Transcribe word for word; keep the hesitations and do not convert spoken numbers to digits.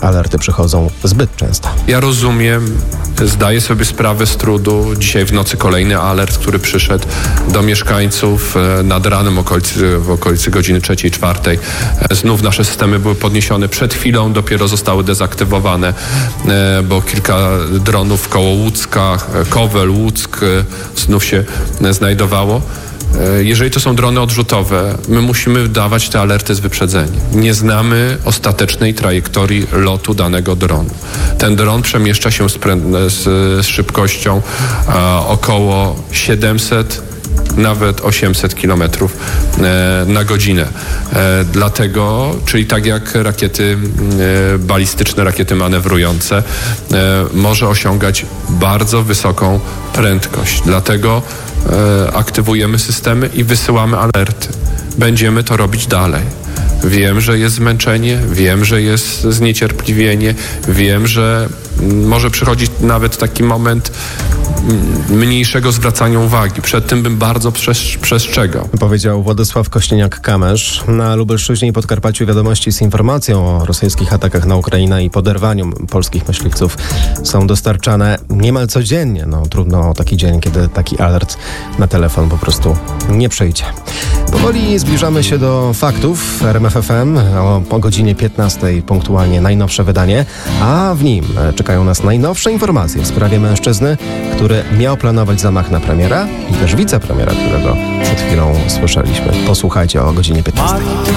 alerty przychodzą zbyt często. Ja rozumiem, zdaję sobie sprawę z trudu. Dzisiaj w nocy kolejny alert, który przyszedł do mieszkańców nad ranem okolicy, w okolicy godziny trzeciej, czwartej. Znów nasze systemy były podniesione. Przed chwilą dopiero zostały dezaktywowane, bo kilka dronów koło Łódzka, Kowel, Łuck znów się znajdowało. Jeżeli to są drony odrzutowe, my musimy dawać te alerty z wyprzedzeniem. Nie znamy ostatecznej trajektorii lotu danego dronu. Ten dron przemieszcza się z, prę- z, z szybkością a, około siedemset, nawet osiemset kilometrów e, na godzinę. E, dlatego, czyli tak jak rakiety e, balistyczne, rakiety manewrujące, e, może osiągać bardzo wysoką prędkość. Dlatego e, aktywujemy systemy i wysyłamy alerty. Będziemy to robić dalej. Wiem, że jest zmęczenie, wiem, że jest zniecierpliwienie, wiem, że może przychodzić nawet taki moment mniejszego zwracania uwagi. Przed tym bym bardzo przes- przestrzegał. Powiedział Władysław Kościeniak-Kamysz. Na Lubelszczyźnie i Podkarpaciu wiadomości z informacją o rosyjskich atakach na Ukrainę i poderwaniu polskich myśliwców są dostarczane niemal codziennie. No, trudno o taki dzień, kiedy taki alert na telefon po prostu nie przyjdzie. Powoli zbliżamy się do faktów R M F F M. O, o godzinie piętnastej punktualnie najnowsze wydanie, a w nim czekają nas najnowsze informacje w sprawie mężczyzny, który miał planować zamach na premiera i też wicepremiera, którego przed chwilą słyszeliśmy. Posłuchajcie o godzinie piętnastej.